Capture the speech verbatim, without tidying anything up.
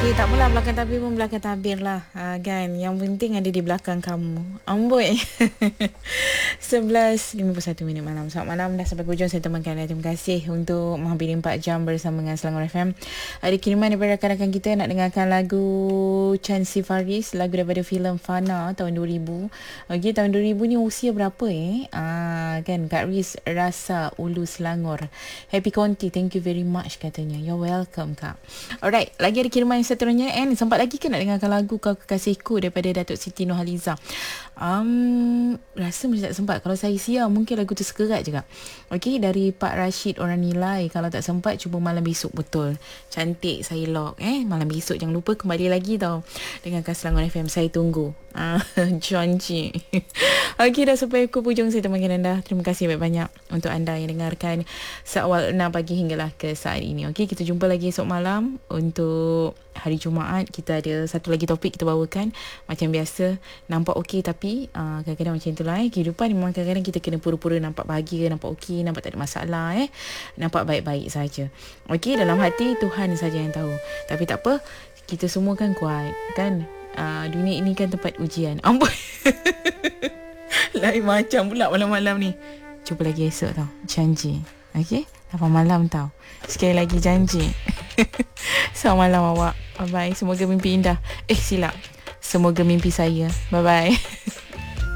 Okey, tak apalah belakang tabir pun belakang tabir lah. Ha, kan? Yang penting ada di belakang kamu. Amboi. sebelas lima puluh satu minit malam. Selamat malam, dah sampai hujung saya temankan. Terima kasih untuk menghampiri empat jam bersama dengan Selangor F M. Ada kiriman daripada rakan-rakan kita nak dengarkan lagu Chan Sifaris, lagu daripada filem Fana tahun dua ribu. Okey, tahun dua ribu ni usia berapa eh? Ah, kan, Kak Riz Rasa Ulu Selangor. Happy Conti, thank you very much katanya. You're welcome, Kak. Alright, lagi ada kiriman yang seterusnya. And sempat lagi ke nak dengarkan lagu Kau Kekasihku daripada Datuk Siti Nurhaliza? Um, rasa macam tak sempat. Kalau saya siap, mungkin lagu tu sekerat je, Kak. Okey, dari Pak Rashid orang nilai. Kalau tak sempat, cuba malam besok. Betul, cantik saya lock eh. Malam besok jangan lupa kembali lagi tau. Dengarkan Selangor F M, saya tunggu. Ah, janji. Okey, dah sampai ke hujung saya temankan anda. Terima kasih banyak-banyak untuk anda yang dengarkan seawal enam pagi hinggalah ke saat ini. Okey, kita jumpa lagi esok malam. Untuk hari Jumaat, kita ada satu lagi topik kita bawakan. Macam biasa, nampak okey tapi uh, kadang-kadang macam itulah eh. Kehidupan memang kadang-kadang kita kena pura-pura nampak bahagia, nampak okey, nampak tak ada masalah eh. Nampak baik-baik saja. Okey, dalam hati Tuhan saja yang tahu. Tapi tak apa, kita semua kan kuat kan. Uh, dunia ini kan tempat ujian. Ampun. Lain macam pula malam-malam ni. Cuba lagi esok tau, janji. Okey, lapan malam tau. Sekali lagi janji. Selamat malam awak. Bye-bye. Semoga mimpi indah. Eh silap, semoga mimpi saya. Bye-bye.